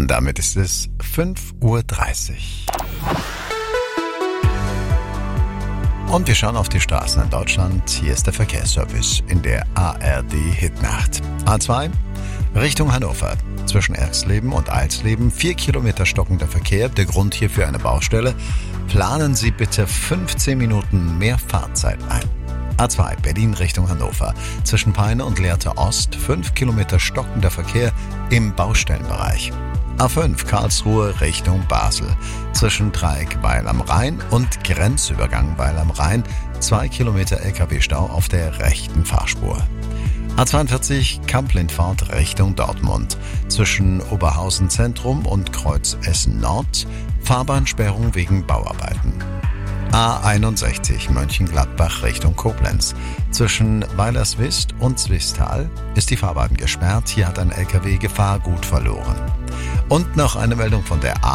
Und damit ist es 5:30 Uhr. Und wir schauen auf die Straßen in Deutschland. Hier ist der Verkehrsservice in der ARD Hitnacht. A2 Richtung Hannover. Zwischen Erxleben und Eilsleben 4 Kilometer stockender Verkehr. Der Grund hierfür eine Baustelle. Planen Sie bitte 15 Minuten mehr Fahrzeit ein. A2 Berlin Richtung Hannover. Zwischen Peine und Lehrte Ost 5 Kilometer stockender Verkehr im Baustellenbereich. A5 Karlsruhe Richtung Basel. Zwischen Dreieck Weil am Rhein und Grenzübergang Weil am Rhein 2 Kilometer LKW-Stau auf der rechten Fahrspur. A42 Kamp-Lindfort Richtung Dortmund. Zwischen Oberhausen Zentrum und Kreuz Essen Nord Fahrbahnsperrung wegen Bauarbeiten. A61 Mönchengladbach Richtung Koblenz. Zwischen Weilerswist und Zwistal ist die Fahrbahn gesperrt. Hier hat ein LKW Gefahrgut verloren. Und noch eine Meldung von der